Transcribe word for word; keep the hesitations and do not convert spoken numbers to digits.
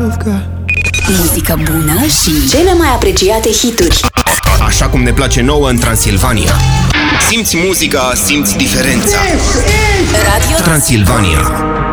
I've got. Muzică bună și cele mai apreciate hituri. Așa cum ne place nouă în Transilvania. Simți muzica, simți diferența. Radio Transilvania.